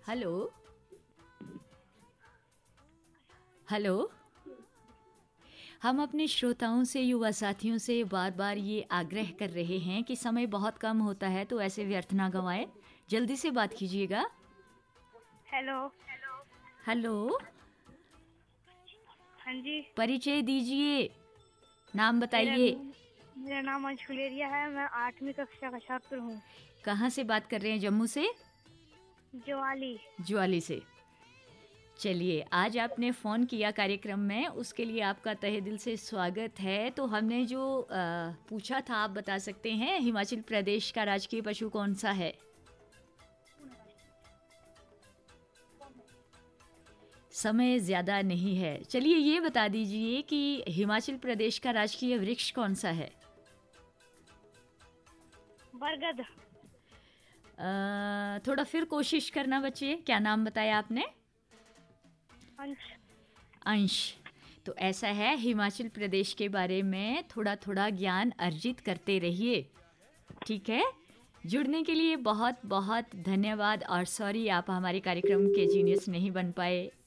Hello hello. हम अपने श्रोताओं से, युवा साथियों से बार बार ये आग्रह कर रहे हैं कि समय बहुत कम होता है, तो ऐसे व्यर्थ ना गंवाएं, जल्दी से बात कीजिएगा। हेलो। हेलो। हाँ जी। परिचय दीजिए, नाम मेरा बताइए। मेरा नाम अंश गुलेरिया है। मैं 8वीं कक्षा का छात्र हूँ। कहाँ से बात कर रहे हैं? जम्मू से? ज्वाली। ज्वाली से। चलिए, आज आपने फ़ोन किया कार्यक्रम में, उसके लिए आपका तहे दिल से स्वागत है। तो हमने जो पूछा था, आप बता सकते हैं हिमाचल प्रदेश का राजकीय पशु कौन सा है? समय ज़्यादा नहीं है। चलिए ये बता दीजिए कि हिमाचल प्रदेश का राजकीय वृक्ष कौन सा है? बरगद। थोड़ा फिर कोशिश करना बच्चे। क्या नाम बताया आपने? अंश। अंश। तो ऐसा है, हिमाचल प्रदेश के बारे में थोड़ा थोड़ा ज्ञान अर्जित करते रहिए, ठीक है? जुड़ने के लिए बहुत बहुत धन्यवाद। और सॉरी, आप हमारे कार्यक्रम के जीनियस नहीं बन पाए।